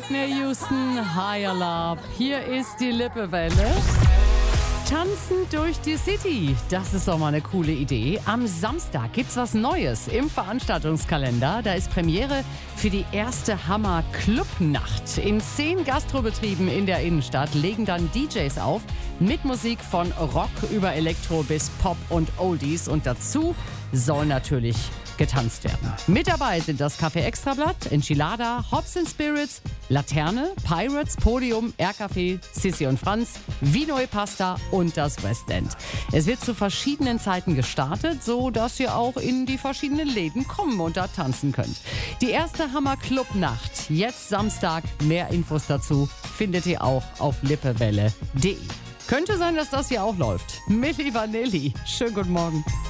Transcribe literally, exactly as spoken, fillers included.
Whitney Houston, Higher Love. Hier ist die Lippewelle. Tanzen durch die City, das ist doch mal eine coole Idee. Am Samstag gibt's was Neues im Veranstaltungskalender. Da ist Premiere für die erste Hammer-Club-Nacht. In zehn Gastrobetrieben in der Innenstadt legen dann D Js auf mit Musik von Rock über Elektro bis Pop und Oldies. Und dazu soll natürlich getanzt werden. Mit dabei sind das Café Extrablatt, Enchilada, Hops and Spirits, Laterne, Pirates, Podium, R-Café, Sissi und Franz, Vino e Pasta und das West End. Es wird zu verschiedenen Zeiten gestartet, so dass ihr auch in die verschiedenen Läden kommen und da tanzen könnt. Die erste Hammer-Club-Nacht, jetzt Samstag. Mehr Infos dazu findet ihr auch auf lippewelle punkt de. Könnte sein, dass das hier auch läuft. Milli Vanilli. Schönen guten Morgen.